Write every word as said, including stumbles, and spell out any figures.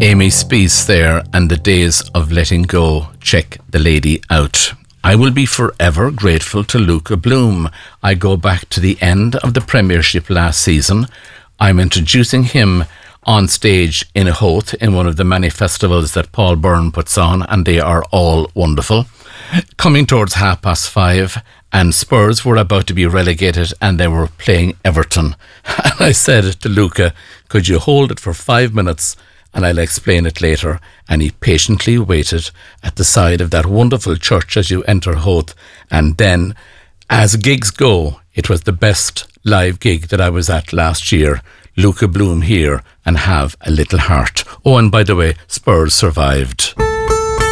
Amy Speece there, and The Days of Letting Go. Check the lady out. I will be forever grateful to Luca Bloom. I go back to the end of the Premiership last season. I'm introducing him on stage in a Howth in one of the many festivals that Paul Byrne puts on, and they are all wonderful. Coming towards half past five, and Spurs were about to be relegated, and they were playing Everton. And I said to Luca, could you hold it for five minutes and I'll explain it later? And he patiently waited at the side of that wonderful church as you enter Howth. And then, as gigs go, it was the best live gig that I was at last year. Luca Bloom here, and Have a Little Heart. Oh, and by the way, Spurs survived.